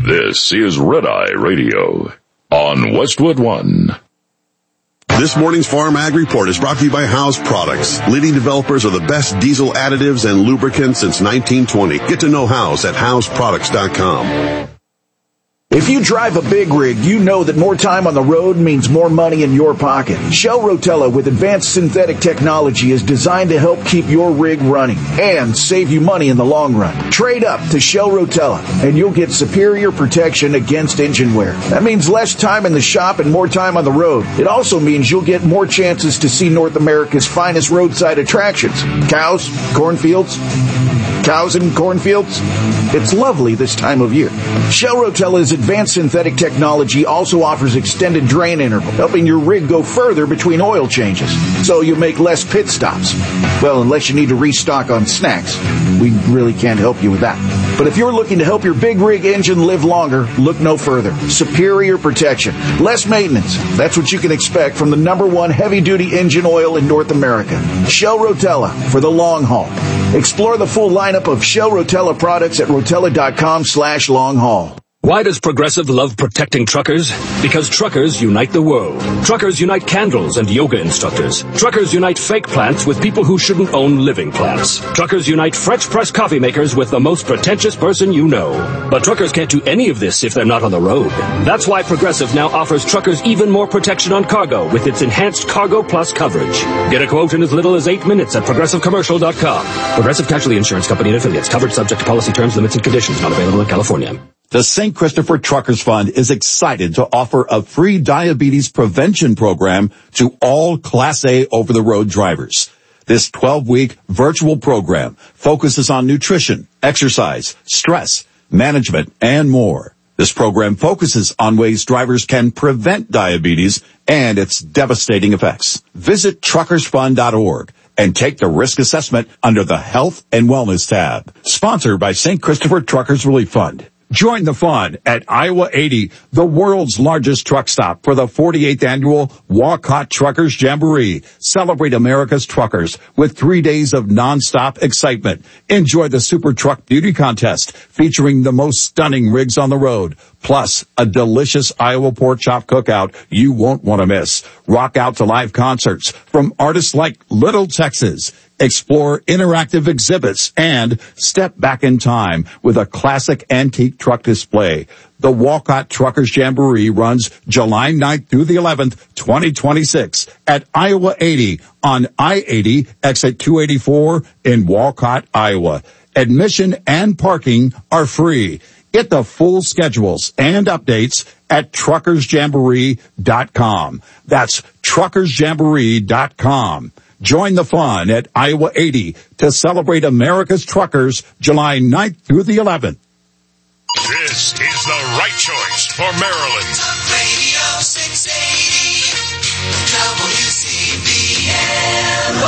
This is Red Eye Radio on Westwood One. This morning's Farm Ag Report is brought to you by House Products, leading developers of the best diesel additives and lubricants since 1920. Get to know House at houseproducts.com. If you drive a big rig, you know that more time on the road means more money in your pocket. Shell Rotella with advanced synthetic technology is designed to help keep your rig running and save you money in the long run. Trade up to Shell Rotella and you'll get superior protection against engine wear. That means less time in the shop and more time on the road. It also means you'll get more chances to see North America's finest roadside attractions. Cows, cornfields, cows and cornfields. It's lovely this time of year. Shell Rotella's advanced synthetic technology also offers extended drain interval, helping your rig go further between oil changes, so you make less pit stops. Well, unless you need to restock on snacks. We really can't help you with that. But if you're looking to help your big rig engine live longer, look no further. Superior protection, less maintenance. That's what you can expect from the #1 heavy-duty engine oil in North America. Shell Rotella for the long haul. Explore the full lineup of Shell Rotella products at rotella.com/long haul. Why does Progressive love protecting truckers? Because truckers unite the world. Truckers unite candles and yoga instructors. Truckers unite fake plants with people who shouldn't own living plants. Truckers unite French press coffee makers with the most pretentious person you know. But truckers can't do any of this if they're not on the road. That's why Progressive now offers truckers even more protection on cargo with its enhanced Cargo Plus coverage. Get a quote in as little as 8 minutes at progressivecommercial.com. Progressive Casualty Insurance Company and affiliates. Covered subject to policy terms, limits, and conditions. Not available in California. The St. Christopher Truckers Fund is excited to offer a free diabetes prevention program to all Class A over-the-road drivers. This 12-week virtual program focuses on nutrition, exercise, stress, management, and more. This program focuses on ways drivers can prevent diabetes and its devastating effects. Visit truckersfund.org and take the risk assessment under the Health and Wellness tab. Sponsored by St. Christopher Truckers Relief Fund. Join the fun at Iowa 80, the world's largest truck stop, for the 48th annual Walcott Truckers Jamboree. Celebrate America's truckers with 3 days of nonstop excitement. Enjoy the Super Truck Beauty Contest featuring the most stunning rigs on the road, plus a delicious Iowa pork chop cookout you won't want to miss. Rock out to live concerts from artists like Little Texas. Explore interactive exhibits and step back in time with a classic antique truck display. The Walcott Truckers Jamboree runs July 9th through the 11th, 2026 at Iowa 80 on I-80 exit 284 in Walcott, Iowa. Admission and parking are free. Get the full schedules and updates at truckersjamboree.com. That's truckersjamboree.com. Join the fun at Iowa 80 to celebrate America's truckers July 9th through the 11th. This is the right choice for Maryland. Radio 680 WCBM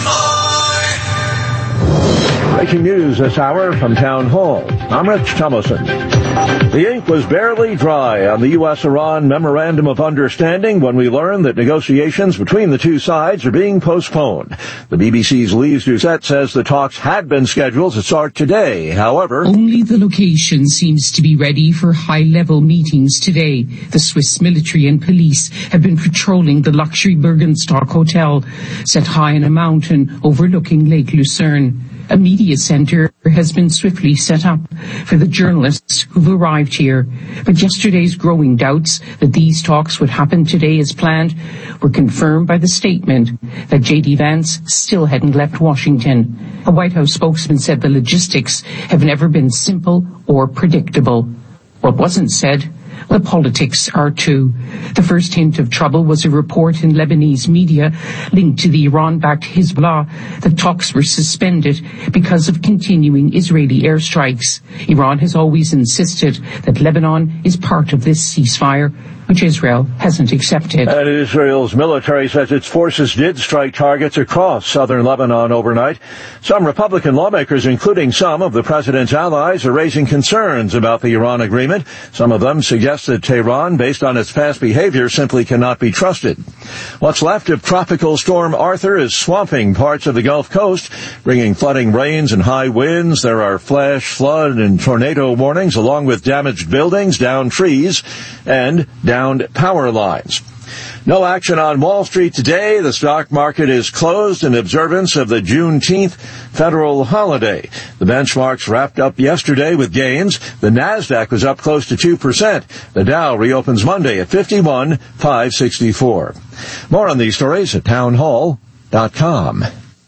Baltimore. Breaking news this hour from Town Hall. I'm Rich Thomason. The ink was barely dry on the U.S.-Iran Memorandum of Understanding when we learned that negotiations between the two sides are being postponed. The BBC's Lise Doucette says the talks had been scheduled to start today. However, only the location seems to be ready for high-level meetings today. The Swiss military and police have been patrolling the luxury Bergenstock Hotel, set high on a mountain overlooking Lake Lucerne. A media center has been swiftly set up for the journalists who've arrived here. But yesterday's growing doubts that these talks would happen today as planned were confirmed by the statement that J.D. Vance still hadn't left Washington. A White House spokesman said the logistics have never been simple or predictable. What wasn't said, well, politics are too. The first hint of trouble was a report in Lebanese media linked to the Iran-backed Hezbollah that talks were suspended because of continuing Israeli airstrikes. Iran has always insisted that Lebanon is part of this ceasefire, which Israel hasn't accepted. And Israel's military says its forces did strike targets across southern Lebanon overnight. Some Republican lawmakers, including some of the president's allies, are raising concerns about the Iran agreement. Some of them suggest that Tehran, based on its past behavior, simply cannot be trusted. What's left of Tropical Storm Arthur is swamping parts of the Gulf Coast, bringing flooding rains and high winds. There are flash, flood, and tornado warnings, along with damaged buildings, downed trees, and downed power lines. No action on Wall Street today. The stock market is closed in observance of the Juneteenth federal holiday. The benchmarks wrapped up yesterday with gains. The Nasdaq was up close to 2%. The Dow reopens Monday at 51,564. More on these stories at townhall.com.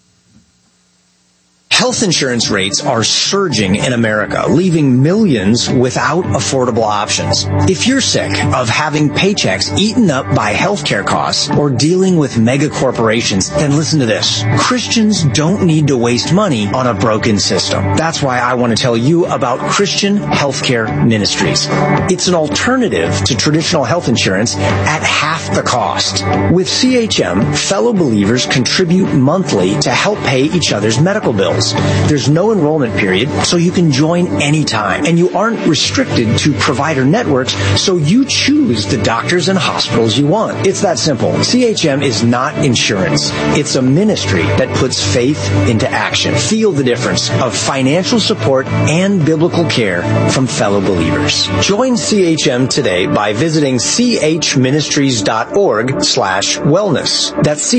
Health insurance rates are surging in America, leaving millions without affordable options. If you're sick of having paychecks eaten up by healthcare costs or dealing with mega corporations, then listen to this. Christians don't need to waste money on a broken system. That's why I want to tell you about Christian Healthcare Ministries. It's an alternative to traditional health insurance at half the cost. With CHM, fellow believers contribute monthly to help pay each other's medical bills. There's no enrollment period, so you can join anytime. And you aren't restricted to provider networks, so you choose the doctors and hospitals you want. It's that simple. CHM is not insurance. It's a ministry that puts faith into action. Feel the difference of financial support and biblical care from fellow believers. Join CHM today by visiting chministries.org/wellness. That's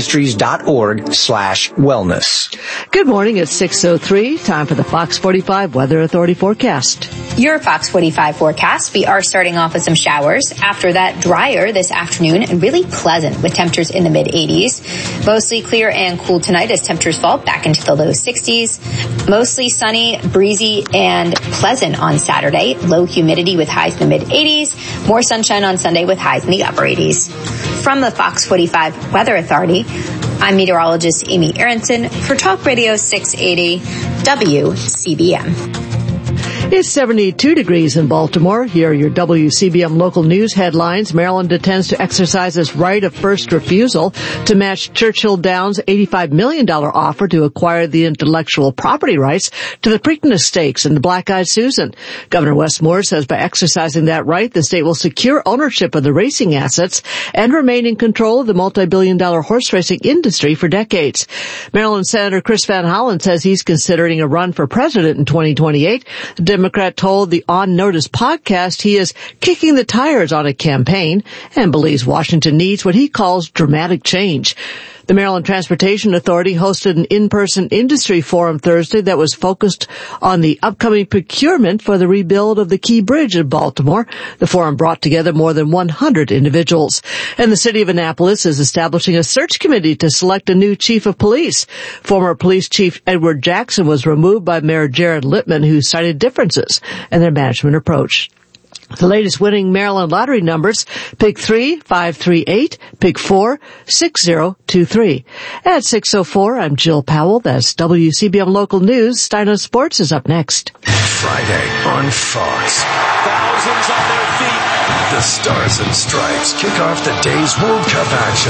chministries.org/wellness. Good morning. It's 6:03. Time for the Fox 45 Weather Authority forecast. Your Fox 45 forecast. We are starting off with some showers. After that, drier this afternoon and really pleasant with temperatures in the mid-80s. Mostly clear and cool tonight as temperatures fall back into the low 60s. Mostly sunny, breezy, and pleasant on Saturday. Low humidity with highs in the mid-80s. More sunshine on Sunday with highs in the upper 80s. From the Fox 45 Weather Authority, I'm meteorologist Amy Aronson for Talk Radio 680 WCBM. It's 72 degrees in Baltimore. Here are your WCBM local news headlines. Maryland intends to exercise its right of first refusal to match Churchill Downs' $85 million offer to acquire the intellectual property rights to the Preakness Stakes and the Black-Eyed Susan. Governor Wes Moore says by exercising that right, the state will secure ownership of the racing assets and remain in control of the multi-billion-dollar horse racing industry for decades. Maryland Senator Chris Van Hollen says he's considering a run for president in 2028. The Democrat told the On Notice podcast he is kicking the tires on a campaign and believes Washington needs what he calls dramatic change. The Maryland Transportation Authority hosted an in-person industry forum Thursday that was focused on the upcoming procurement for the rebuild of the Key Bridge in Baltimore. The forum brought together more than 100 individuals. And the city of Annapolis is establishing a search committee to select a new chief of police. Former police chief Edward Jackson was removed by Mayor Jared Littman, who cited differences in their management approach. The latest winning Maryland lottery numbers, pick 3, 538, pick 4, 6023. At 6:04, I'm Jill Powell. That's WCBM Local News. Steino Sports is up next. Friday on Fox. Thousands on their feet. The Stars and Stripes kick off the day's World Cup action.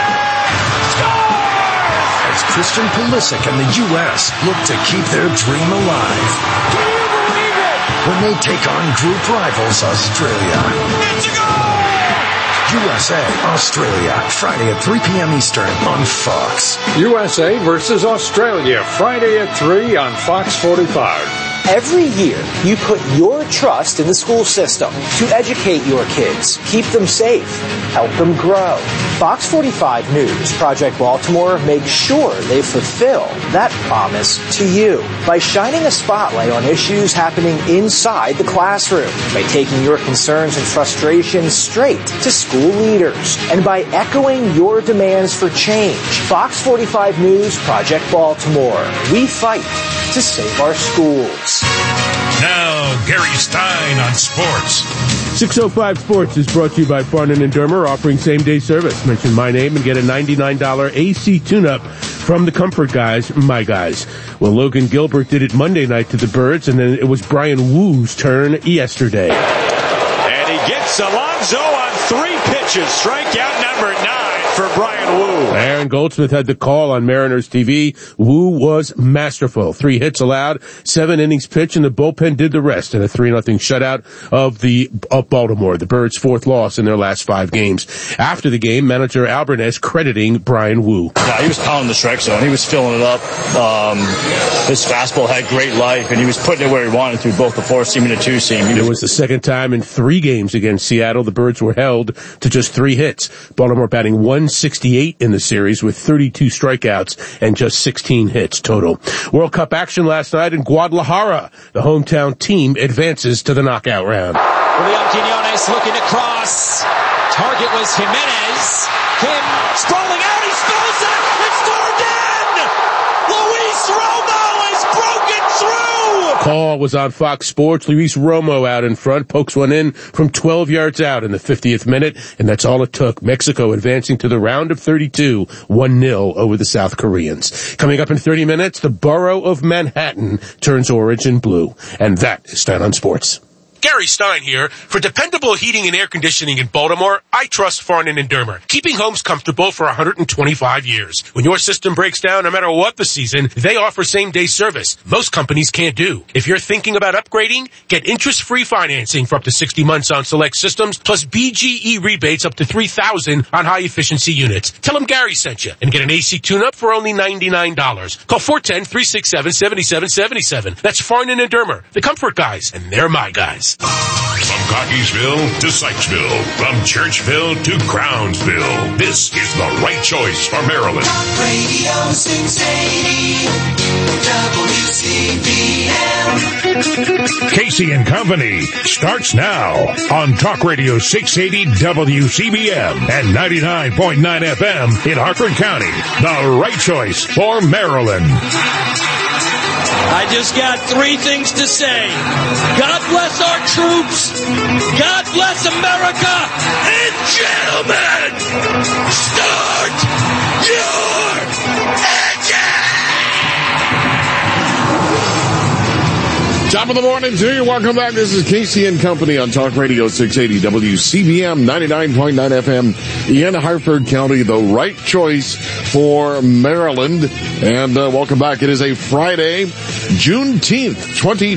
As Christian Pulisic and the U.S. look to keep their dream alive. When they take on group rivals Australia. USA, Australia, Friday at 3 p.m. Eastern on Fox. USA versus Australia, Friday at 3 on Fox 45. Every year, you put your trust in the school system to educate your kids, keep them safe, help them grow. Fox 45 News, Project Baltimore makes sure they fulfill that promise to you by shining a spotlight on issues happening inside the classroom, by taking your concerns and frustrations straight to school leaders, and by echoing your demands for change. Fox 45 News, Project Baltimore. We fight to save our schools. Now, Gary Stein on sports. 605 Sports is brought to you by Farnan and Dermer, offering same-day service. Mention my name and get a $99 AC tune-up from the Comfort Guys, my guys. Well, Logan Gilbert did it Monday night to the Birds, and then it was Brian Woo's turn yesterday. And he gets Alonso on 3 pitches. Strikeout number 9 for Brian Wu. Aaron Goldsmith had the call on Mariners TV. Wu was masterful. 3 hits allowed, 7 innings pitched, and the bullpen did the rest in a 3-0 shutout of Baltimore, the Birds' 4th loss in their last 5 games. After the game, manager Albernez crediting Brian Wu. Yeah, he was pounding the strike zone. He was filling it up. His fastball had great life, and he was putting it where he wanted to, both the 4-seam and the 2-seam. It was the second time in 3 games against Seattle the Birds were held to just 3 hits. Baltimore batting 168 in the series with 32 strikeouts and just 16 hits total. World Cup action last night in Guadalajara. The hometown team advances to the knockout round. Julian Quinones looking to cross. Target was Jimenez. Kim sprawling out. He spills it. It's scored in. Luis Romo has broken through. Call was on Fox Sports. Luis Romo out in front, pokes one in from 12 yards out in the 50th minute, and that's all it took. Mexico advancing to the round of 32, 1-0 over the South Koreans. Coming up in 30 minutes, the borough of Manhattan turns orange and blue. And that is Stein on Sports. Gary Stein here. For dependable heating and air conditioning in Baltimore, I trust Farnan and Dermer, keeping homes comfortable for 125 years. When your system breaks down, no matter what the season, they offer same-day service. Most companies can't do. If you're thinking about upgrading, get interest-free financing for up to 60 months on select systems, plus BGE rebates up to $3,000 on high-efficiency units. Tell them Gary sent you and get an AC tune-up for only $99. Call 410-367-7777. That's Farnan and Dermer, the comfort guys, and they're my guys. From Cockeysville to Sykesville, from Churchville to Crownsville, this is the right choice for Maryland. Radio 680 WCBM. Casey and Company starts now on Talk Radio 680 WCBM and 99.9 FM in Harford County. The right choice for Maryland. I just got 3 things to say. God bless our troops. God bless America. And gentlemen, start your engine! Top of the morning to you. Welcome back. This is Casey and Company on Talk Radio 680 WCBM 99.9 FM in Harford County. The right choice for Maryland. And welcome back. It is a Friday, Juneteenth,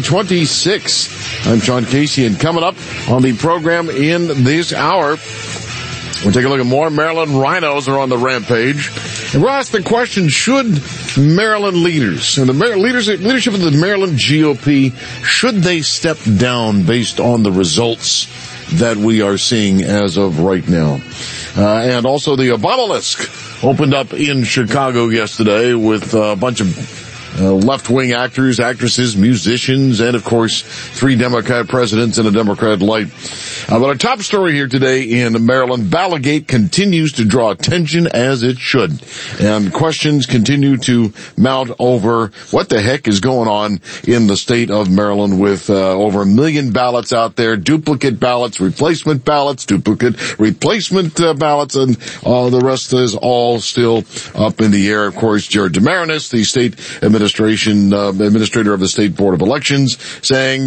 2026. I'm Sean Casey, and coming up on the program in this hour, we'll take a look at more Maryland rhinos are on the rampage. And we'll ask the question, should Maryland leaders and the leadership of the Maryland GOP, should they step down based on the results that we are seeing as of right now? And also the Obamalisk opened up in Chicago yesterday with a bunch of left-wing actors, actresses, musicians, and, of course, 3 Democrat presidents and a Democrat light. But our top story here today in Maryland, Balligate continues to draw attention as it should. And questions continue to mount over what the heck is going on in the state of Maryland with over 1 million ballots out there, duplicate ballots, replacement ballots, duplicate replacement ballots, and the rest is all still up in the air. Of course, Jared Demarinis, the state administrator of the State Board of Elections, saying,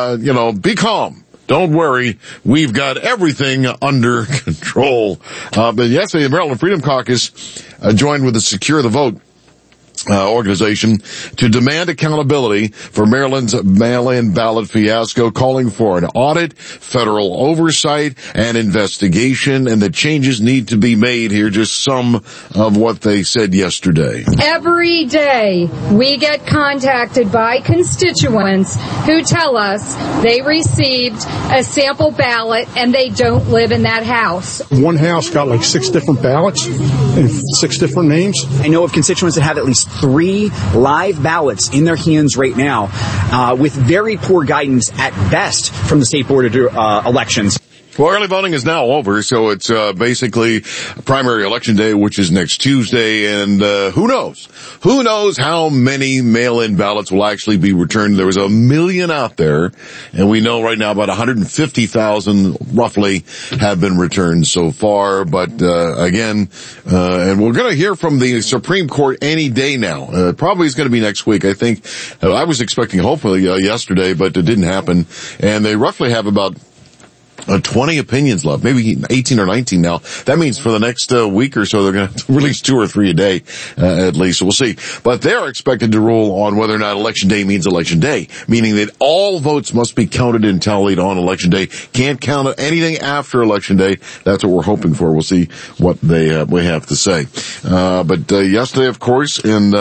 be calm. Don't worry, we've got everything under control. But yesterday, the Maryland Freedom Caucus joined with the Secure the Vote organization to demand accountability for Maryland's mail-in ballot fiasco, calling for an audit, federal oversight, and investigation, and the changes need to be made. Here, just some of what they said yesterday. Every day, we get contacted by constituents who tell us they received a sample ballot and they don't live in that house. One house got like 6 different ballots and 6 different names. I know of constituents that have at least 3 live ballots in their hands right now, with very poor guidance at best from the State Board of Elections. Well, early voting is now over, so it's basically primary election day, which is next Tuesday, and who knows? Who knows how many mail-in ballots will actually be returned? There was 1 million out there, and we know right now about 150,000 roughly have been returned so far. But again, and we're going to hear from the Supreme Court any day now. Probably is going to be next week. I think I was expecting hopefully yesterday, but it didn't happen. And they roughly have about 20 opinions left, maybe 18 or 19 now. That means for the next week or so, they're going to release 2 or 3 a day, at least. So we'll see. But they're expected to rule on whether or not Election Day means Election Day, meaning that all votes must be counted and tallied on Election Day. Can't count anything after Election Day. That's what we're hoping for. We'll see what they have to say. But yesterday, of course, in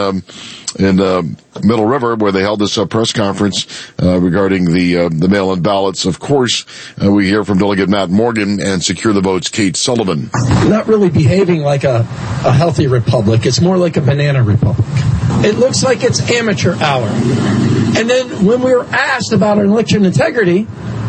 Middle River, where they held this press conference regarding the mail-in ballots. Of course, we hear from Delegate Matt Morgan and Secure the Vote's Kate Sullivan. Not really behaving like a healthy republic. It's more like a banana republic. It looks like it's amateur hour. And then when we were asked about election integrity,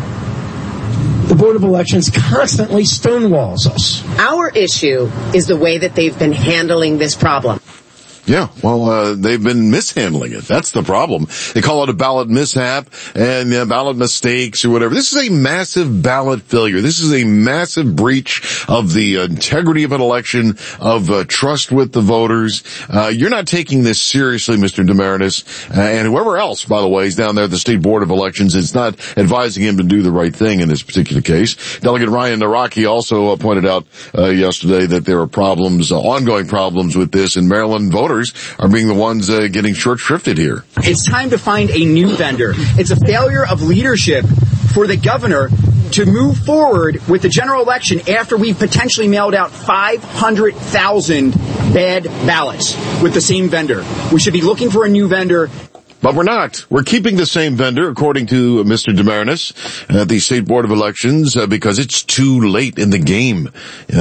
the Board of Elections constantly stonewalls us. Our issue is the way that they've been handling this problem. Yeah, well, they've been mishandling it. That's the problem. They call it a ballot mishap and ballot mistakes or whatever. This is a massive ballot failure. This is a massive breach of the integrity of an election, of trust with the voters. You're not taking this seriously, Mr. Demaritis, and whoever else, by the way, is down there at the State Board of Elections. It's not advising him to do the right thing in this particular case. Delegate Ryan Naraki also pointed out yesterday that there are problems, ongoing problems with this, and Maryland voters are being the ones getting short-shrifted here. It's time to find a new vendor. It's a failure of leadership for the governor to move forward with the general election after we've potentially mailed out 500,000 bad ballots with the same vendor. We should be looking for a new vendor. But we're not. We're keeping the same vendor, according to Mr. Demaritis at the State Board of Elections, because it's too late in the game.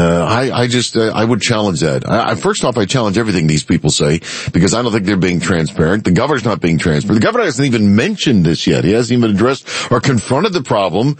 I would challenge that. First off, I challenge everything these people say, because I don't think they're being transparent. The governor's not being transparent. The governor hasn't even mentioned this yet. He hasn't even addressed or confronted the problem.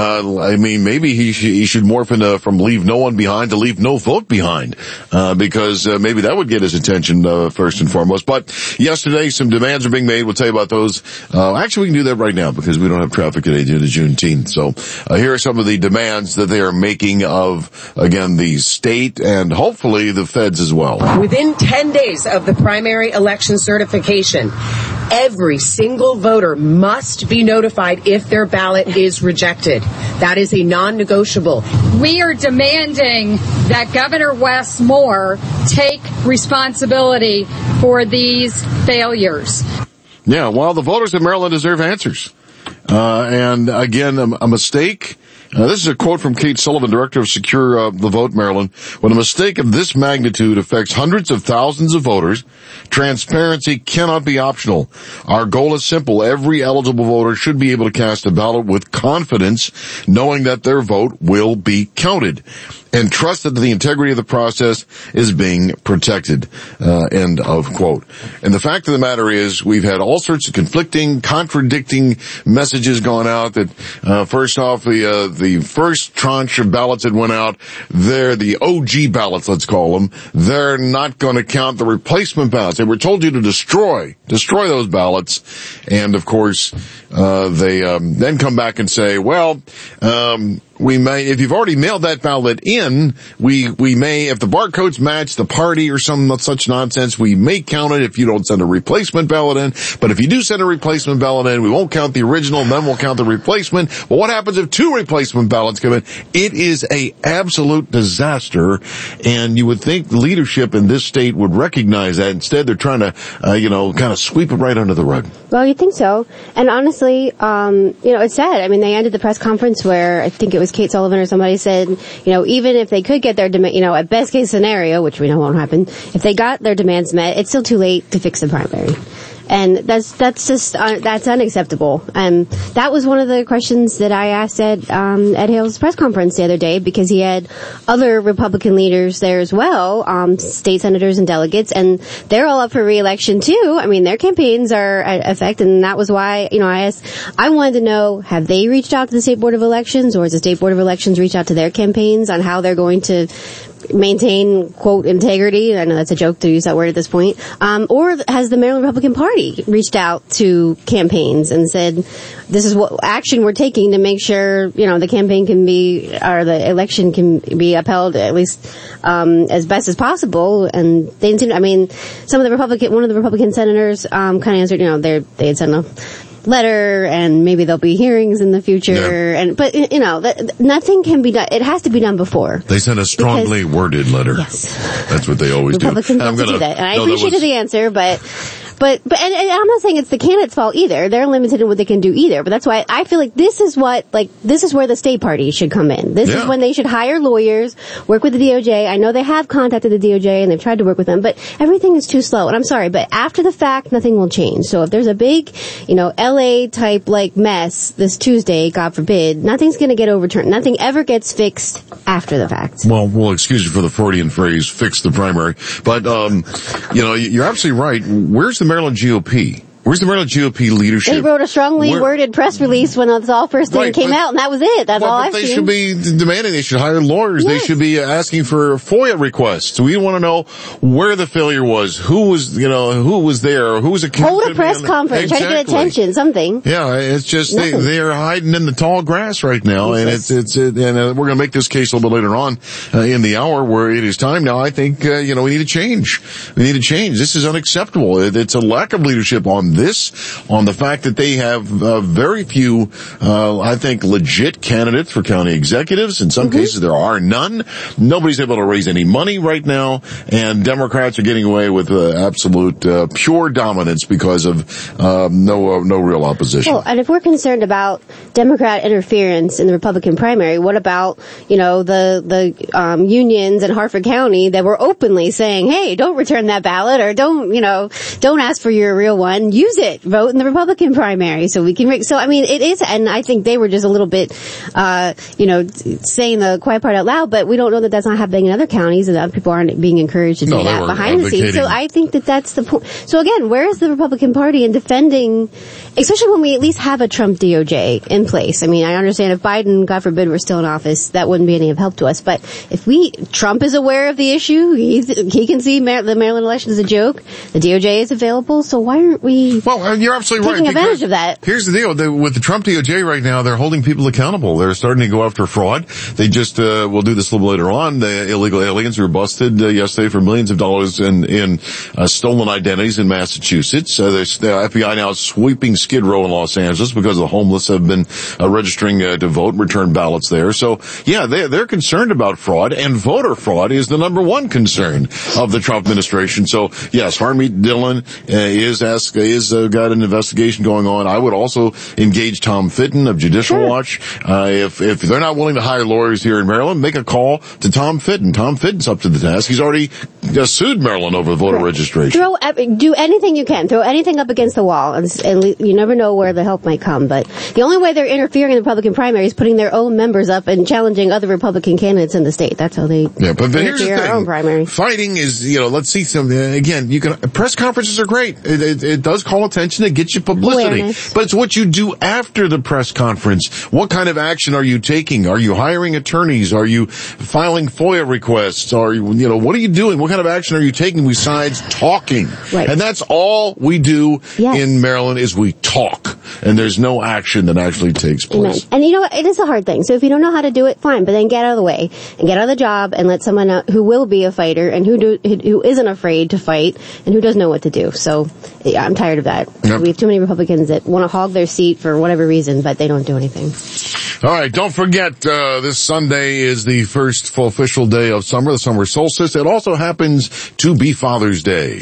Maybe he should morph from leave no one behind to leave no vote behind, because maybe that would get his attention first and foremost. But yesterday, some demands are being made. We'll tell you about those. Actually, we can do that right now because we don't have traffic today due to Juneteenth. So here are some of the demands that they are making of, again, the state and hopefully the feds as well. Within 10 days of the primary election certification, every single voter must be notified if their ballot is rejected. That is a non-negotiable. We are demanding that Governor Wes Moore take responsibility for these failures. Yeah, well, the voters of Maryland deserve answers. And again, a mistake. This is a quote from Kate Sullivan, Director of Secure the Vote Maryland. When a mistake of this magnitude affects hundreds of thousands of voters, transparency cannot be optional. Our goal is simple. Every eligible voter should be able to cast a ballot with confidence, knowing that their vote will be counted, and trust that the integrity of the process is being protected. End of quote. And the fact of the matter is, we've had all sorts of conflicting, contradicting messages going out that, first off, the first tranche of ballots that went out, they're the OG ballots, let's call them. They're not going to count the replacement ballots. They were told you to destroy those ballots. And of course, they then come back and say, well, we may, if you've already mailed that ballot in, we may, if the barcodes match the party or some such nonsense, we may count it if you don't send a replacement ballot in. But if you do send a replacement ballot in, we won't count the original, and then we'll count the replacement. But what happens if 2 replacement ballots come in? It is a absolute disaster, and you would think leadership in this state would recognize that. Instead, they're trying to, kind of sweep it right under the rug. Well, you'd think so. And honestly, it's sad. I mean, they ended the press conference where I think it was Kate Sullivan or somebody said, even if they could get their demand, at best case scenario, which we know won't happen, if they got their demands met, it's still too late to fix the primary. And that's unacceptable. And that was one of the questions that I asked at Ed Hale's press conference the other day, because he had other Republican leaders there as well, state senators and delegates, and they're all up for re-election too. I mean, their campaigns are at effect, and that was why, I wanted to know, have they reached out to the State Board of Elections, or has the State Board of Elections reached out to their campaigns on how they're going to maintain, quote, integrity? I know that's a joke to use that word at this point. Or has the Maryland Republican Party reached out to campaigns and said, this is what action we're taking to make sure, the campaign can be, or the election can be upheld at least, as best as possible. And they didn't seem, one of the Republican senators, kind of answered, they had sent letter, and maybe there'll be hearings in the future. But nothing can be done. It has to be done before. They sent a strongly worded letter. Yes, that's what they always do. Republicans love to do that, and I appreciated the answer, but I'm not saying it's the candidate's fault either. They're limited in what they can do either. But that's why I feel like this is where the state party should come in. This is when they should hire lawyers, work with the DOJ. I know they have contacted the DOJ and they've tried to work with them, but everything is too slow. And I'm sorry, but after the fact, nothing will change. So if there's a big, LA type mess this Tuesday, God forbid, nothing's going to get overturned. Nothing ever gets fixed after the fact. Well, we'll excuse you for the Freudian phrase, fix the primary. But, you're absolutely right. Where's the Maryland GOP? Where's the Maryland GOP leadership? They wrote a strongly worded press release when this all first thing came out, and that was it. That's all I've seen. They should be demanding, they should hire lawyers. Yes. They should be asking for FOIA requests. We want to know where the failure was, who was there, who was accused. Hold a press conference, try to get attention, something. Yeah, it's just they're hiding in the tall grass right now, and we're going to make this case a little bit later on in the hour where it is time now. I think we need to change. We need to change. This is unacceptable. It's a lack of leadership on the fact that they have very few, I think, legit candidates for county executives. In some cases, there are none. Nobody's able to raise any money right now, and Democrats are getting away with absolute pure dominance because of no real opposition. Well, and if we're concerned about Democrat interference in the Republican primary, what about the unions in Harford County that were openly saying, "Hey, don't return that ballot," or don't ask for your real one. Use it. Vote in the Republican primary so we can. It is, and I think they were just a little bit, saying the quiet part out loud. But we don't know that that's not happening in other counties, and other people aren't being encouraged to do that behind the scenes. So I think that's the point. So again, where is the Republican Party in defending, especially when we at least have a Trump DOJ in place? I mean, I understand if Biden, God forbid, were still in office, that wouldn't be any of help to us. But if Trump is aware of the issue, he can see the Maryland election is a joke. The DOJ is available, so why aren't we? Well, you're absolutely taking advantage of that. Here's the deal. With the Trump DOJ right now, they're holding people accountable. They're starting to go after fraud. They just, we'll do this a little later on. The illegal aliens were busted yesterday for millions of dollars in stolen identities in Massachusetts. The FBI now is sweeping Skid Row in Los Angeles because the homeless have been registering to vote and return ballots there. So, yeah, they're concerned about fraud, and voter fraud is the number one concern of the Trump administration. So, yes, Harmeet Dillon is got an investigation going on. I would also engage Tom Fitton of Judicial Watch. If they're not willing to hire lawyers here in Maryland, make a call to Tom Fitton. Tom Fitton's up to the task. He's already sued Maryland over voter registration. Do anything you can. Throw anything up against the wall. And you never know where the help might come. But the only way they're interfering in the Republican primary is putting their own members up and challenging other Republican candidates in the state. That's how they but here's the thing. Our own primary. Fighting is, let's see some, again, press conferences are great. It does call attention. It gets you publicity. Awareness. But it's what you do after the press conference. What kind of action are you taking? Are you hiring attorneys? Are you filing FOIA requests? What are you doing? What kind of action are you taking besides talking? Right. And that's all we do in Maryland is we talk. And there's no action that actually takes place. Amen. And it is a hard thing. So if you don't know how to do it, fine. But then get out of the way and get out of the job and let someone out who will be a fighter and who isn't afraid to fight and who does know what to do. So I'm tired of that. Yep. We have too many Republicans that want to hog their seat for whatever reason, but they don't do anything. All right, don't forget, this Sunday is the first full official day of summer, the summer solstice. It also happens to be Father's Day.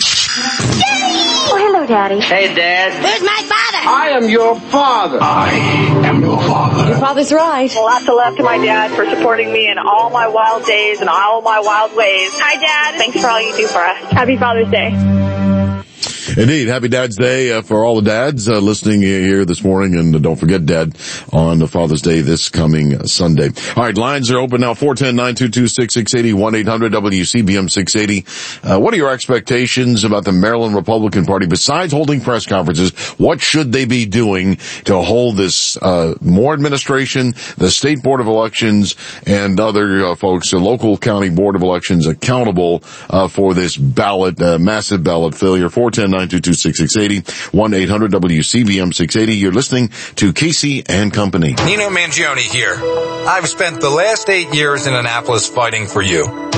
Oh, hello, Daddy. Hey, Dad. Where's my father? I am your father. I am your father. Your father's right. Lots of love to my dad for supporting me in all my wild days and all my wild ways. Hi, Dad. Thanks for all you do for us. Happy Father's Day. Indeed. Happy Dad's Day for all the dads listening here this morning. And don't forget, Dad, on Father's Day this coming Sunday. All right, lines are open now, 410-922-6680, 1-800-WCBM 680. What are your expectations about the Maryland Republican Party besides holding press conferences? What should they be doing to hold this more administration, the State Board of Elections, and other folks, the local county board of elections accountable for this ballot, massive ballot failure? 410-922-6680, 1-800-WCBM 680. You're listening to Casey and Company. Nino Mangione here. I've spent the last 8 years in Annapolis fighting for you.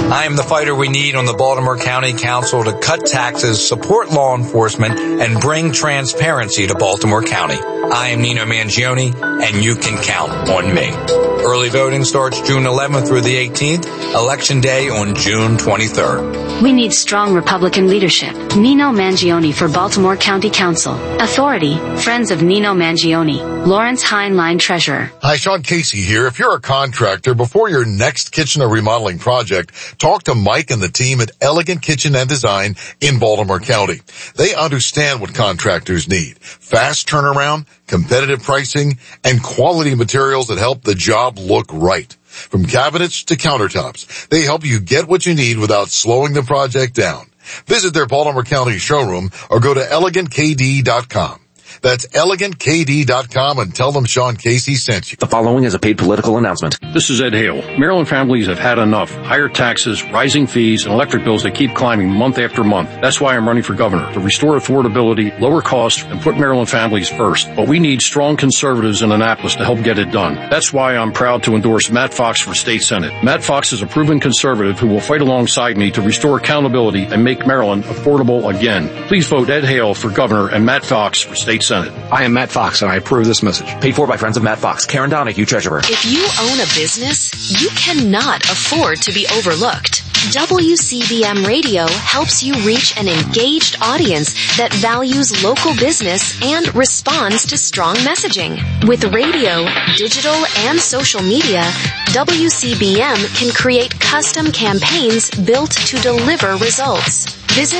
I am the fighter we need on the Baltimore County Council to cut taxes, support law enforcement, and bring transparency to Baltimore County. I am Nino Mangione, and you can count on me. Early voting starts June 11th through the 18th, Election Day on June 23rd. We need strong Republican leadership. Nino Mangione for Baltimore County Council. Authority, Friends of Nino Mangione. Lawrence Heinlein, Treasurer. Hi, Sean Casey here. If you're a contractor, before your next kitchen or remodeling project, talk to Mike and the team at Elegant Kitchen and Design in Baltimore County. They understand what contractors need. Fast turnaround, competitive pricing, and quality materials that help the job look right. From cabinets to countertops, they help you get what you need without slowing the project down. Visit their Baltimore County showroom or go to elegantkd.com. That's elegantkd.com and tell them Sean Casey sent you. The following is a paid political announcement. This is Ed Hale. Maryland families have had enough. Higher taxes, rising fees, and electric bills that keep climbing month after month. That's why I'm running for governor, to restore affordability, lower costs, and put Maryland families first. But we need strong conservatives in Annapolis to help get it done. That's why I'm proud to endorse Matt Fox for state senate. Matt Fox is a proven conservative who will fight alongside me to restore accountability and make Maryland affordable again. Please vote Ed Hale for governor and Matt Fox for state senate. I am Matt Fox, and I approve this message. Paid for by friends of Matt Fox. Karen Donahue, Treasurer. If you own a business, you cannot afford to be overlooked. WCBM Radio helps you reach an engaged audience that values local business and responds to strong messaging. With radio, digital, and social media, WCBM can create custom campaigns built to deliver results. Visit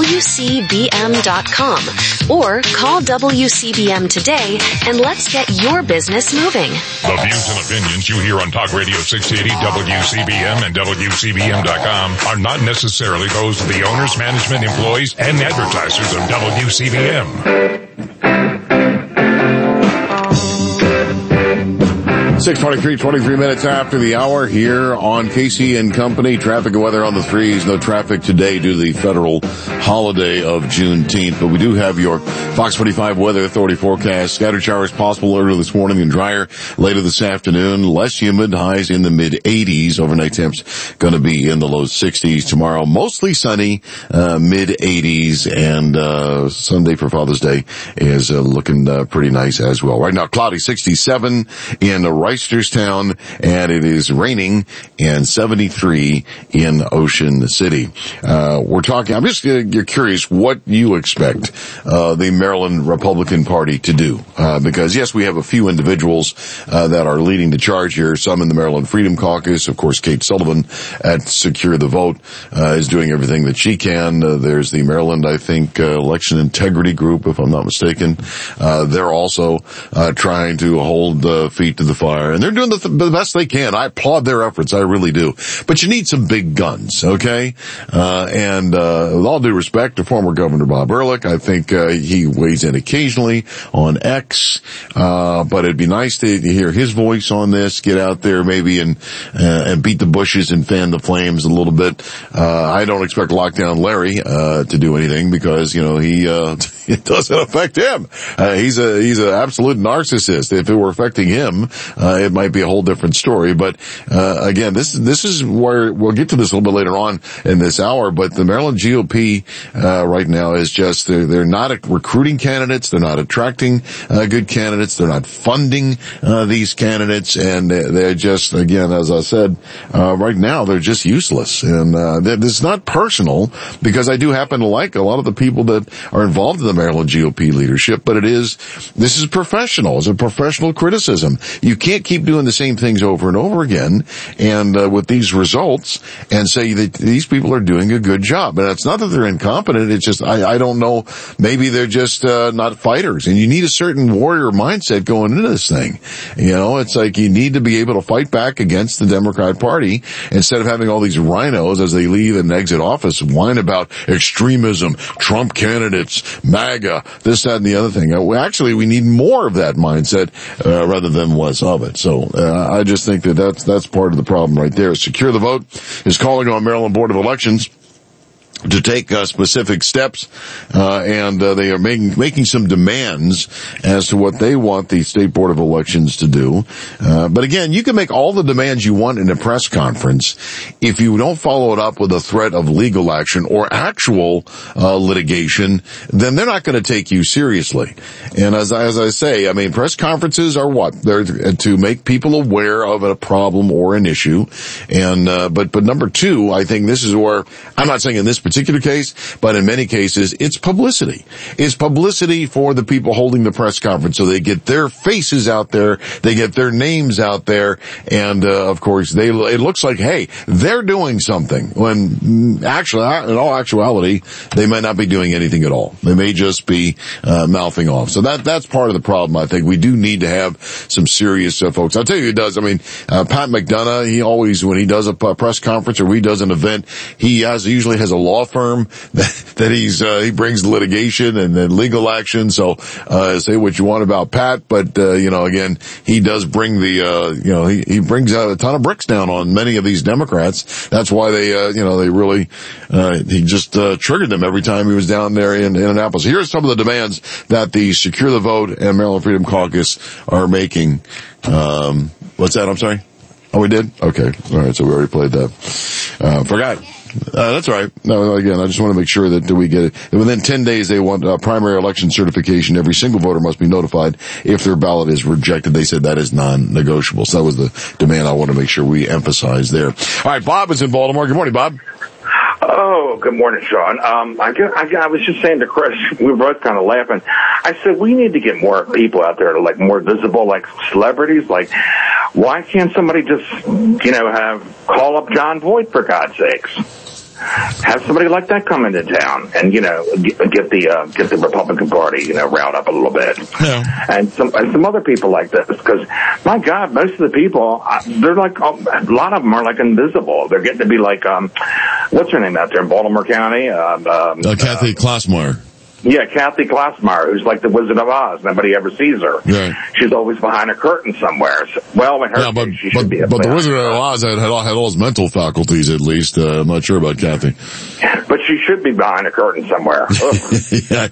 WCBM.com or call WCBM today and let's get your business moving. The views and opinions you hear on Talk Radio 680, WCBM, and WCBM.com are not necessarily those of the owners, management, employees, and advertisers of WCBM. 6:23, 23 minutes after the hour here on Casey and Company. Traffic and weather on the threes. No traffic today due to the federal holiday of Juneteenth, but we do have your Fox 45 Weather Authority forecast. Scattered showers possible earlier this morning and drier later this afternoon. Less humid, highs in the mid-80s. Overnight temps going to be in the low 60s. Tomorrow, mostly sunny, mid-80s, and Sunday for Father's Day is looking pretty nice as well. Right now, cloudy, 67 in Reisterstown, and it is raining, and 73 in Ocean City. We're talking, I'm just curious what you expect the Maryland Republican Party to do, because yes, we have a few individuals that are leading the charge here, some in the Maryland Freedom Caucus. Of course, Kate Sullivan at Secure the Vote is doing everything that she can. There's the Maryland, I think, Election Integrity Group, if I'm not mistaken. They're also trying to hold feet to the fire, and they're doing the best they can. I applaud their efforts, I really do. But you need some big guns, okay? And with all due respect to former Governor Bob Ehrlich, I think he weighs in occasionally on X, but it'd be nice to hear his voice on this, get out there maybe and beat the bushes and fan the flames a little bit. I don't expect Lockdown Larry to do anything because, you know, it doesn't affect him. He's an absolute narcissist. If it were affecting him, it might be a whole different story. But again, this is where we'll get to this a little bit later on in this hour. But the Maryland GOP right now is just they're not recruiting candidates, they're not attracting good candidates, they're not funding these candidates, and they're just, again, as I said, right now they're just useless. And it's not personal, because I do happen to like a lot of the people that are involved in the Maryland GOP leadership, but this is professional. It's a professional criticism. You can't keep doing the same things over and over again and with these results and say that these people are doing a good job. And it's not that they're incompetent, it's just I don't know, maybe they're just not fighters, and you need a certain warrior mindset going into this thing. You know, it's like you need to be able to fight back against the Democrat Party instead of having all these rhinos as they leave and exit office whine about extremism, Trump candidates, MAGA, this, that, and the other thing. Actually, we need more of that mindset rather than less of it. So I just think that's part of the problem right there. Secure the Vote is calling on Maryland Board of Elections to take specific steps, and they are making some demands as to what they want the State Board of Elections to do. But again, you can make all the demands you want in a press conference. If you don't follow it up with a threat of legal action or actual litigation, then they're not going to take you seriously. And as I say, I mean, press conferences are what? They're to make people aware of a problem or an issue. And but number two, I think this is where, I'm not saying in this particular case, but in many cases, it's publicity. It's publicity for the people holding the press conference, so they get their faces out there, they get their names out there, and of course, it looks like, hey, they're doing something, when actually, in all actuality, they might not be doing anything at all. They may just be mouthing off. So that's part of the problem. I think we do need to have some serious folks. I'll tell you who does. I mean, Pat McDonough, he always, when he does a press conference or he does an event, he usually has a law firm that he brings litigation and then legal action. So, say what you want about Pat, but, again, he does bring he brings a ton of bricks down on many of these Democrats. That's why they really, he just, triggered them every time he was down there in Annapolis. Here's some of the demands that the Secure the Vote and Maryland Freedom Caucus are making. What's that? I'm sorry? Oh, we did? Okay. All right. So we already played that. Forgot. That's all right. No, again, I just want to make sure that we get it. Within 10 days, they want primary election certification. Every single voter must be notified if their ballot is rejected. They said that is non-negotiable. So that was the demand I want to make sure we emphasize there. All right, Bob is in Baltimore. Good morning, Bob. Oh, good morning, Sean. I was just saying to Chris, we were both kind of laughing. I said, we need to get more people out there, like more visible, like celebrities. Like, why can't somebody just, call up John Voight, for God's sakes? Have somebody like that come into town and, get the Republican Party, riled up a little bit. Yeah. And some other people like this, because, my God, most of the people, they're like, a lot of them are like invisible. They're getting to be like, what's her name out there in Baltimore County? Kathy Klossmeyer. Yeah, Kathy Klossmeyer, who's like the Wizard of Oz. Nobody ever sees her. Right. She's always behind a curtain somewhere. Well, in her case, she should be. But the Wizard of Oz had all his mental faculties, at least. I'm not sure about Kathy. But she should be behind a curtain somewhere. Yeah,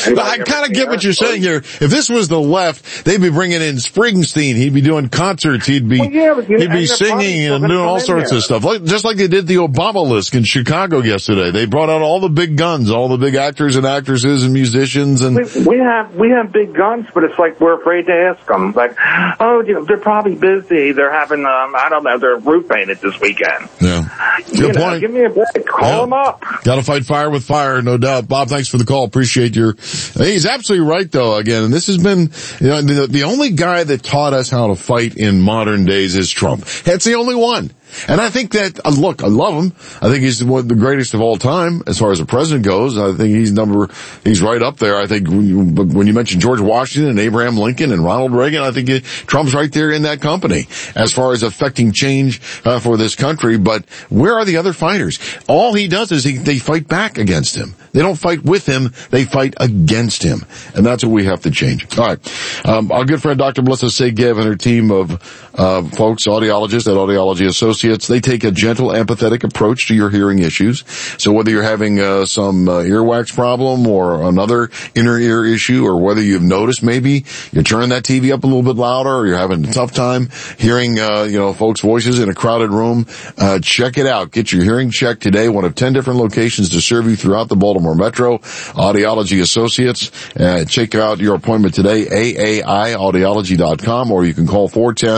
I kind of get what you're saying here. If this was the left, they'd be bringing in Springsteen. He'd be doing concerts. He'd be singing and doing all sorts of stuff. Just like they did the Obama list in Chicago yesterday. They brought out all the big guns, all the big actors and actresses and musicians, and we have big guns, but it's like we're afraid to ask them. Like, they're probably busy. They're having their roof painted this weekend. Yeah, good point. Give me a break. Call them up. Got to fight fire with fire, no doubt. Bob, thanks for the call. Appreciate he's absolutely right, though. Again, and this has been the only guy that taught us how to fight in modern days is Trump. That's the only one. And I think that, look, I love him. I think he's the greatest of all time as far as the president goes. I think he's right up there. I think when you mention George Washington and Abraham Lincoln and Ronald Reagan, I think Trump's right there in that company as far as affecting change for this country. But where are the other fighters? All he does is they fight back against him. They don't fight with him, they fight against him. And that's what we have to change. All right. Our good friend Dr. Melissa Segev and her team of folks, audiologists at Audiology Associates, they take a gentle, empathetic approach to your hearing issues. So whether you're having some earwax problem or another inner ear issue, or whether you've noticed maybe you turn that TV up a little bit louder, or you're having a tough time hearing folks' voices in a crowded room, check it out. Get your hearing checked today. One of 10 different locations to serve you throughout the Baltimore Metro. Audiology Associates. Check out your appointment today, aaiaudiology.com, or you can call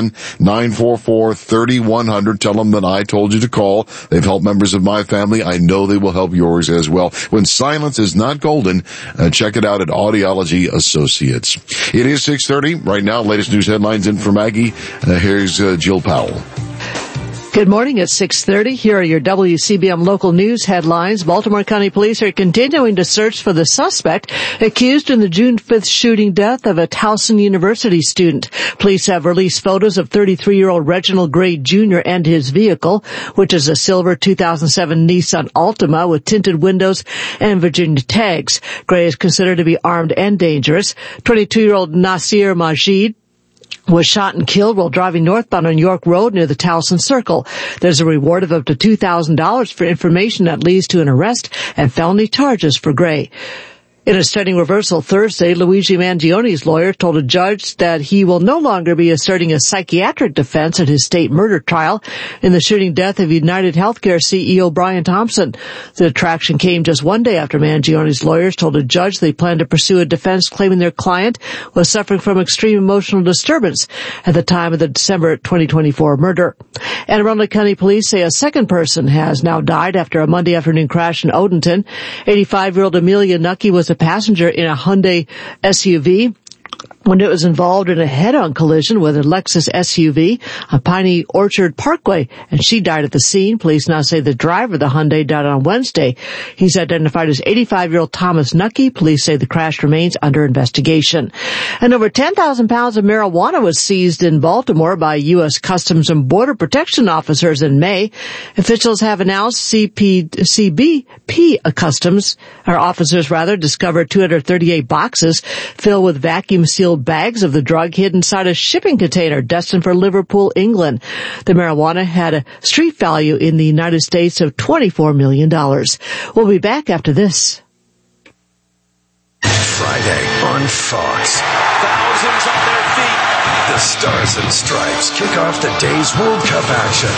410-944-3100. Tell them that I told you to call. They've helped members of my family. I know they will help yours as well. When silence is not golden, check it out at Audiology Associates. It is 6:30 right now. Latest news headlines in for Maggie. Here's Jill Powell. Good morning at 6:30. Here are your WCBM local news headlines. Baltimore County Police are continuing to search for the suspect accused in the June 5th shooting death of a Towson University student. Police have released photos of 33-year-old Reginald Gray Jr. and his vehicle, which is a silver 2007 Nissan Altima with tinted windows and Virginia tags. Gray is considered to be armed and dangerous. 22-year-old Nasir Majid was shot and killed while driving northbound on York Road near the Towson Circle. There's a reward of up to $2,000 for information that leads to an arrest and felony charges for Gray. In a stunning reversal Thursday, Luigi Mangioni's lawyer told a judge that he will no longer be asserting a psychiatric defense at his state murder trial in the shooting death of United Healthcare CEO Brian Thompson. The detraction came just one day after Mangioni's lawyers told a judge they planned to pursue a defense claiming their client was suffering from extreme emotional disturbance at the time of the December 2024 murder. Anne Arundel County Police say a second person has now died after a Monday afternoon crash in Odenton. 85-year-old Amelia Nucky was a passenger in a Hyundai SUV when it was involved in a head-on collision with a Lexus SUV on Piney Orchard Parkway, and she died at the scene. Police now say the driver of the Hyundai died on Wednesday. He's identified as 85-year-old Thomas Nucky. Police say the crash remains under investigation. And over 10,000 pounds of marijuana was seized in Baltimore by U.S. Customs and Border Protection officers in May. Officials have announced CBP Customs, or officers discovered 238 boxes filled with vacuum-sealed bags of the drug hid inside a shipping container destined for Liverpool, England. The marijuana had a street value in the United States of $24 million. We'll be back after this. Friday on Fox. Thousands on their feet. The Stars and Stripes kick off the day's World Cup action.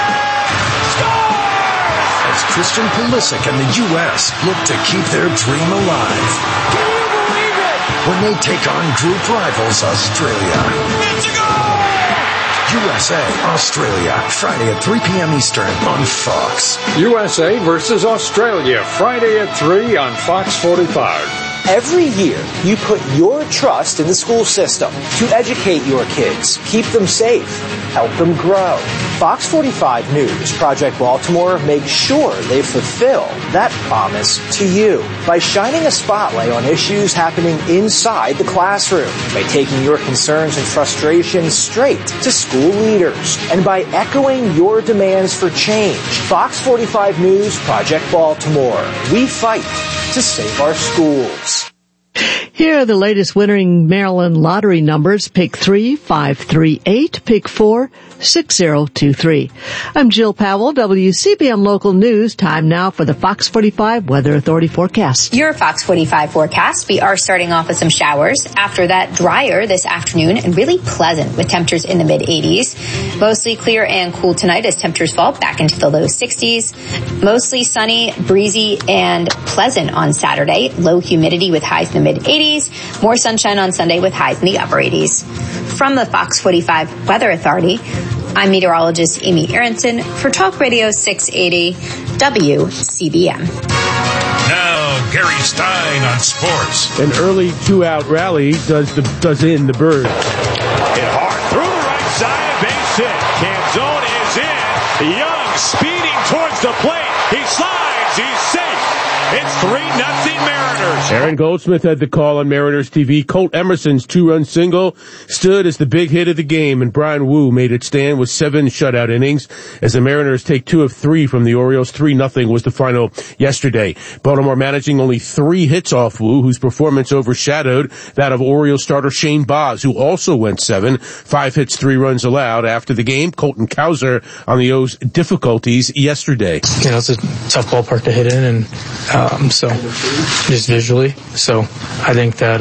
As Christian Pulisic and the U.S. look to keep their dream alive. When they take on group rivals Australia. It's a goal! USA, Australia, Friday at 3 p.m. Eastern on Fox. USA versus Australia, Friday at 3 on Fox 45. Every year, you put your trust in the school system to educate your kids, keep them safe, help them grow. Fox 45 News, Project Baltimore makes sure they fulfill that promise to you by shining a spotlight on issues happening inside the classroom, by taking your concerns and frustrations straight to school leaders, and by echoing your demands for change. Fox 45 News, Project Baltimore. We fight to save our schools. Here are the latest winning Maryland lottery numbers. Pick 3, 538. Pick 4, 6023. I'm Jill Powell, WCBM Local News. Time now for the Fox 45 Weather Authority forecast. Your Fox 45 forecast. We are starting off with some showers. After that, drier this afternoon and really pleasant with temperatures in the mid-80s. Mostly clear and cool tonight as temperatures fall back into the low 60s. Mostly sunny, breezy, and pleasant on Saturday. Low humidity with highs in the mid-80s. More sunshine on Sunday with highs in the upper 80s. From the Fox 45 Weather Authority, I'm meteorologist Amy Aronson for Talk Radio 680 WCBM. Now, Gary Stein on sports. An early two-out rally does in the Birds. Hit hard through the right side, base hit. Canzone is in. Young speeding towards the plate. He slides. He's safe. It's 3-0 Mariners. Aaron Goldsmith had the call on Mariners TV. Colt Emerson's two-run single stood as the big hit of the game, and Brian Wu made it stand with 7 shutout innings as the Mariners take 2 of 3 from the Orioles. 3-0 was the final yesterday. Baltimore managing only 3 hits off Wu, whose performance overshadowed that of Orioles starter Shane Baz, who also went 7. 5 hits, 3 runs allowed. After the game, Colton Cowser on the O's difficulties yesterday. You know, it's a tough ballpark to hit in, and so just visually. So I think that,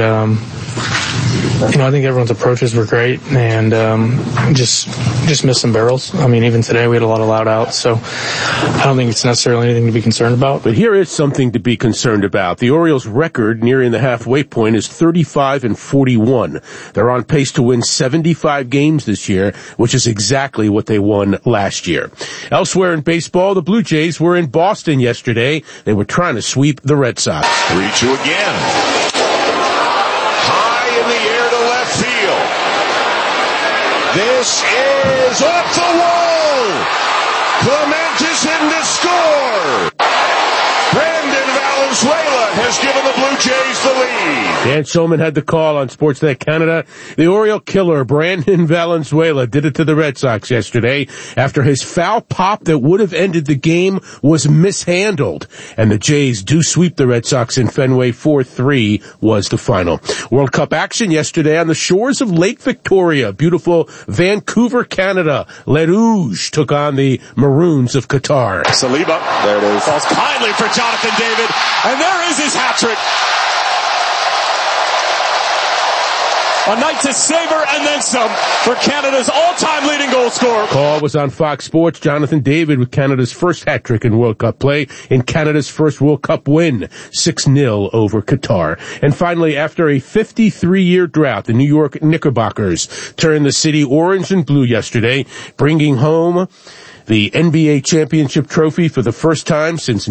I think everyone's approaches were great, and just missed some barrels. I mean, even today we had a lot of loud outs, so I don't think it's necessarily anything to be concerned about. But here is something to be concerned about. The Orioles' record nearing the halfway point is 35-41. They're on pace to win 75 games this year, which is exactly what they won last year. Elsewhere in baseball, the Blue Jays were in Boston yesterday. They were trying to sweep the Red Sox. 3-2 again. This is off the wall. Clement is in to score. Brandon Valenzuela has given the Blue Jays the lead. Dan Shulman had the call on Sportsnet Canada. The Oriole killer, Brandon Valenzuela, did it to the Red Sox yesterday after his foul pop that would have ended the game was mishandled. And the Jays do sweep the Red Sox in Fenway. 4-3 was the final. World Cup action yesterday on the shores of Lake Victoria. Beautiful Vancouver, Canada. Les Rouges took on the Maroons of Qatar. Saliba, there it is. Falls kindly for Jonathan David, and there is his hat-trick. A night to savor and then some for Canada's all-time leading goal scorer. Call was on Fox Sports. Jonathan David with Canada's first hat-trick in World Cup play in Canada's first World Cup win, 6-0 over Qatar. And finally, after a 53-year drought, the New York Knickerbockers turned the city orange and blue yesterday, bringing home the NBA championship trophy for the first time since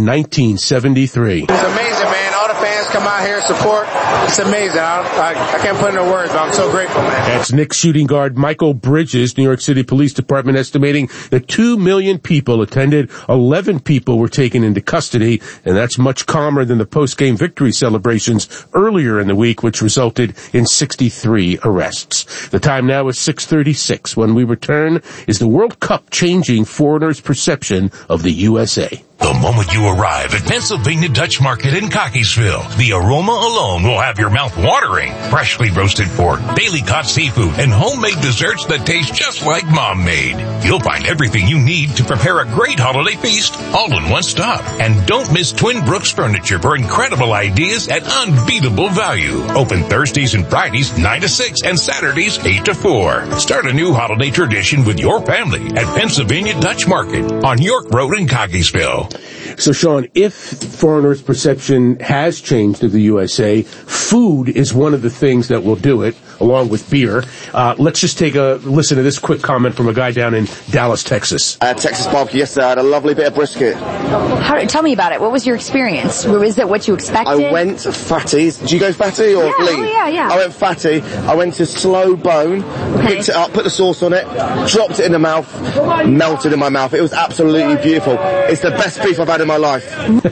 1973. It's amazing, man. All the fans come out here, support. It's amazing. I can't put into words, but I'm so grateful, man. That's Knicks shooting guard Michael Bridges. New York City Police Department estimating that 2 million people attended. 11 people were taken into custody, and that's much calmer than the post-game victory celebrations earlier in the week, which resulted in 63 arrests. The time now is 6:36. When we return, is the World Cup changing foreigners' perception of the USA? The moment you arrive at Pennsylvania Dutch Market in Cockeysville, the aroma alone will have your mouth watering. Freshly roasted pork, daily caught seafood, and homemade desserts that taste just like Mom made. You'll find everything you need to prepare a great holiday feast, all in one stop. And don't miss Twin Brooks Furniture for incredible ideas at unbeatable value. Open Thursdays and Fridays 9 to 6 and Saturdays 8 to 4. Start a new holiday tradition with your family at Pennsylvania Dutch Market on York Road in Cockeysville. So, Sean, if foreigners' perception has changed of the USA, food is one of the things that will do it, along with beer. Let's just take a listen to this quick comment from a guy down in Dallas, Texas. Texas barbecue yesterday. I had a lovely bit of brisket. Tell me about it. What was your experience? Was it what you expected? I went fatties. Did you go fatty or lean? Yeah. I went fatty. I went to slow bone, picked it up, put the sauce on it, dropped it in the mouth, melted in my mouth. It was absolutely beautiful. It's the best beef I've had in my life.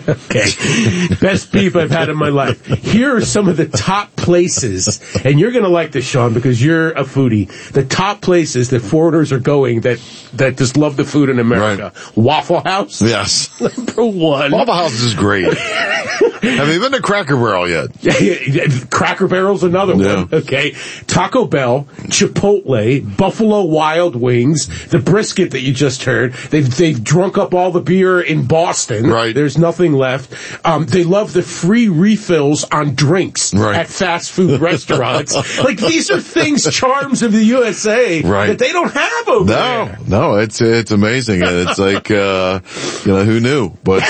Okay. Best beef I've had in my life. Here are some of the top places, and you're going to like this, Sean, because you're a foodie. The top places that foreigners are going that just love the food in America. Right. Waffle House. Yes. Number one. Waffle House is great. Have you been to Cracker Barrel yet? Cracker Barrel's another one. Okay. Taco Bell, Chipotle, Buffalo Wild Wings, the brisket that you just heard. They've drunk up all the beer in Boston. Right. There's nothing left. They love the free refills on drinks at fast food restaurants. Like, these are things, charms of the USA that they don't have over there. No, it's amazing. And it's like, who knew? But,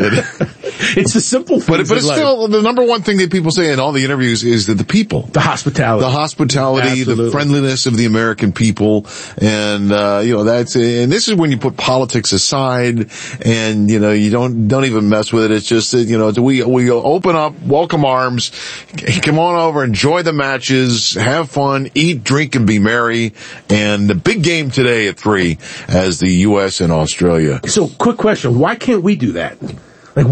it's the simple things. But it's still the number one thing that people say in all the interviews is that the people. The hospitality. Absolutely. The friendliness of the American people. And, and this is when you put politics aside and, you don't even mess with it. It's just that, we open up, welcome arms, come on over, enjoy the matches, have fun, eat, drink, and be merry. And the big game today at 3 as the U.S. and Australia. So, quick question. Why can't we do that? Like,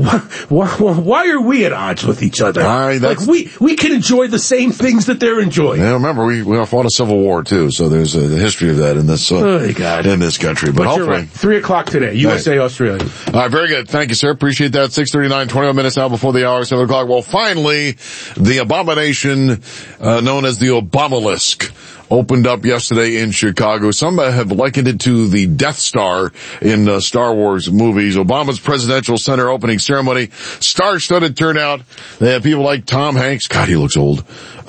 why are we at odds with each other? Like, we can enjoy the same things that they're enjoying. Yeah, remember, we fought a civil war, too, so there's a history of that in this, in this country. But hopefully. You're right. 3 o'clock today, USA, Australia. All right, very good. Thank you, sir. Appreciate that. 6:39, 21 minutes now before the hour, 7 o'clock. Well, finally, the abomination, known as the Obamalisk, opened up yesterday in Chicago. Some have likened it to the Death Star in Star Wars movies. Obama's presidential center opening ceremony, star-studded turnout. They have people like Tom Hanks. God, he looks old.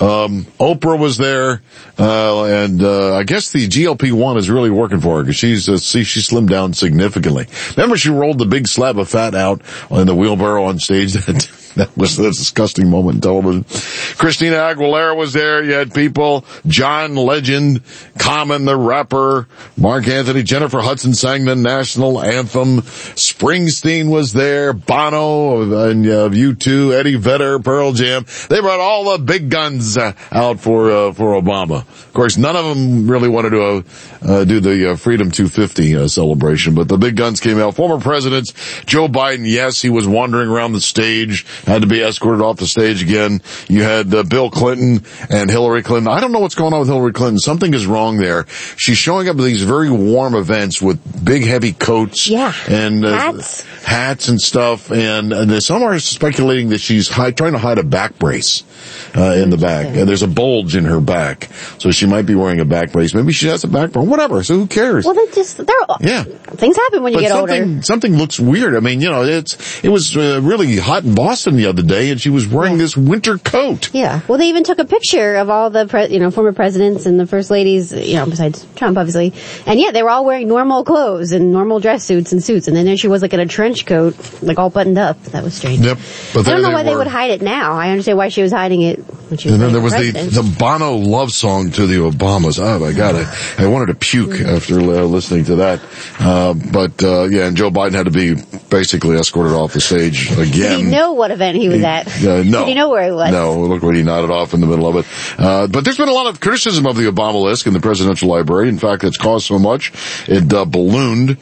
Oprah was there, and I guess the GLP-1 is really working for her because she slimmed down significantly. Remember, she rolled the big slab of fat out in the wheelbarrow on stage. That was a disgusting moment in television. Christina Aguilera was there. You had people, John Legend, Common the rapper, Mark Anthony, Jennifer Hudson sang the national anthem. Springsteen was there, Bono and U2, Eddie Vedder, Pearl Jam. They brought all the big guns out for Obama. Of course, none of them really wanted to do the Freedom 250 celebration, but the big guns came out. Former presidents, Joe Biden, yes, he was wandering around the stage, had to be escorted off the stage again. You had Bill Clinton and Hillary Clinton. I don't know what's going on with Hillary Clinton. Something is wrong there. She's showing up at these very warm events with big, heavy coats and hats and stuff. And some are speculating that she's trying to hide a back brace in the back. And there's a bulge in her back, so she might be wearing a back brace. Maybe she has a back brace. Whatever. So who cares? Well, things happen when you get older. Something looks weird. I mean, it was really hot in Boston the other day, and she was wearing this winter coat. Yeah. Well, they even took a picture of all the former presidents and the first ladies, besides Trump, obviously. And they were all wearing normal clothes and normal dress suits and suits. And then there she was, like, in a trench coat, like all buttoned up. That was strange. Yep. But I don't know why they would hide it now. I understand why she was hiding it when she was And then there was president. the Bono love song to the Obamas. Oh my God, I wanted to puke after listening to that. And Joe Biden had to be basically escorted off the stage again. Did he know what event he was at? No. Did he know where he was? No, look what he nodded off in the middle of it. But there's been a lot of criticism of the Obamalisk in the presidential library. In fact, it's cost so much, it ballooned,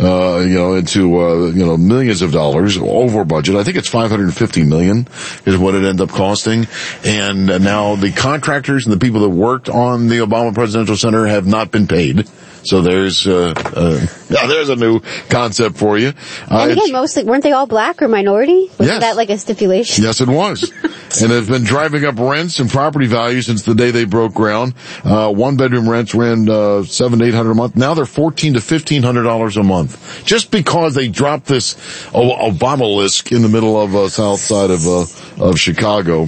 into millions of dollars over budget. I think it's $550 million is what it ended up costing. And now the contractors and the people that worked on the Obama Presidential Center have not been paid. So there's a new concept for you. And again, mostly, weren't they all black or minority? Wasn't that like a stipulation? Yes, it was. And it's been driving up rents and property values since the day they broke ground. One bedroom rents ran $700 to $800 a month. Now they're $1,400 to $1,500 a month. Just because they dropped this Obamalisk in the middle of south side of Chicago.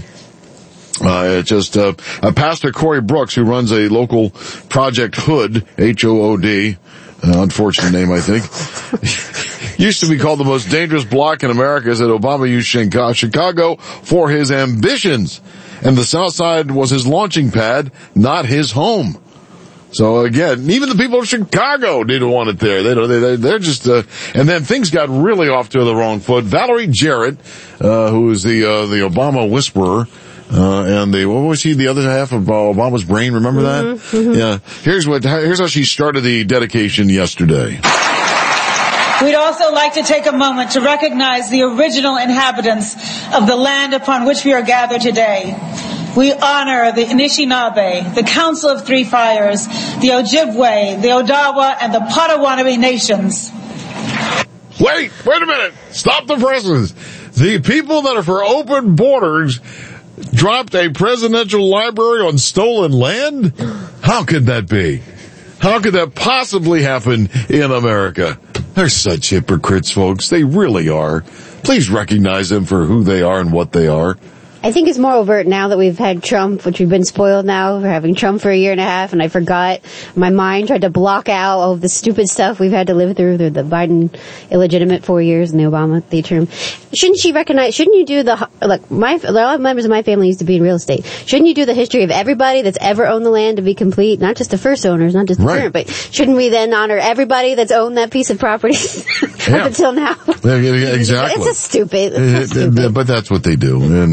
Pastor Corey Brooks, who runs a local Project Hood, H-O-O-D, unfortunate name, I think, used to be called the most dangerous block in America, said Obama used Chicago for his ambitions. And the South Side was his launching pad, not his home. So again, even the people of Chicago didn't want it there. They're just, and then things got really off to the wrong foot. Valerie Jarrett, who is the Obama whisperer, and what was he, the other half of Obama's brain, remember that? Mm-hmm. Yeah. Here's how she started the dedication yesterday. We'd also like to take a moment to recognize the original inhabitants of the land upon which we are gathered today. We honor the Anishinaabe, the Council of Three Fires, the Ojibwe, the Odawa, and the Potawatomi nations. Wait a minute. Stop the presses. The people that are for open borders dropped a presidential library on stolen land? How could that be? How could that possibly happen in America? They're such hypocrites, folks. They really are. Please recognize them for who they are and what they are. I think it's more overt now that we've had Trump, which we've been spoiled now for having Trump for a year and a half, and I forgot. My mind tried to block out all of the stupid stuff we've had to live through the Biden illegitimate 4 years and the Obama term. Shouldn't you do a lot of members of my family used to be in real estate. Shouldn't you do the history of everybody that's ever owned the land to be complete? Not just the first owners, not just the current, but shouldn't we then honor everybody that's owned that piece of property up until now? Exactly. It's just stupid. But that's what they do. And